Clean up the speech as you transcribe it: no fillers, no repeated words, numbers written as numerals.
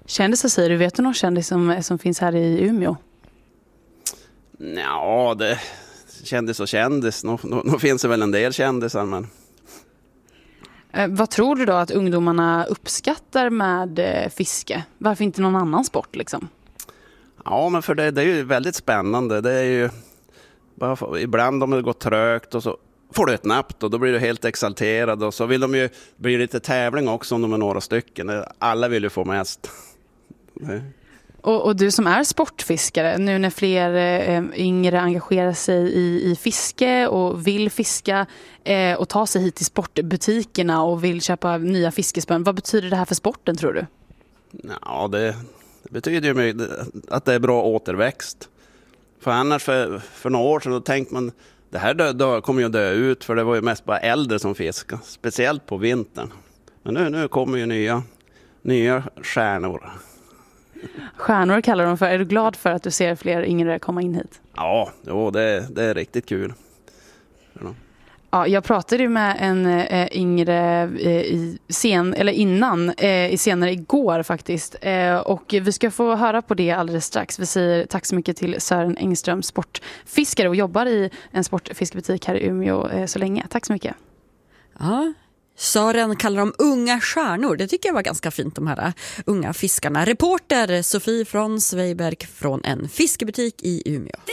Kändisar säger du, vet du någon kändis som finns här i Umeå? Ja, det kändis och kändis. Nu finns det väl en del kändisar, men... Vad tror du då att ungdomarna uppskattar med fiske? Varför inte någon annan sport liksom? Ja, men för det är ju väldigt spännande. Det är ju bara ibland om det går trögt och så får du ett napp och då blir du helt exalterad och så vill de ju bli lite tävling också om de är några stycken. Alla vill ju få mest. Och du som är sportfiskare, nu när fler yngre engagerar sig i fiske och vill fiska och ta sig hit till sportbutikerna och vill köpa nya fiskespön, vad betyder det här för sporten tror du? Ja, det betyder ju att det är bra återväxt. För annars för några år sedan då tänkte man det här kommer ju dö ut, för det var ju mest bara äldre som fiskade, speciellt på vintern. Men nu kommer ju nya stjärnor. Stjärnor kallar de för. Är du glad för att du ser fler yngre komma in hit? Ja, det är riktigt kul. Ja, jag pratade ju med en yngre senare igår faktiskt. Och vi ska få höra på det alldeles strax. Vi säger tack så mycket till Sören Engström, sportfiskare och jobbar i en sportfiskebutik här i Umeå så länge. Tack så mycket. Ja, Sören kallar dem unga stjärnor. Det tycker jag var ganska fint, de här unga fiskarna. Reporter Sofie från Sveiberg från en fiskebutik i Umeå.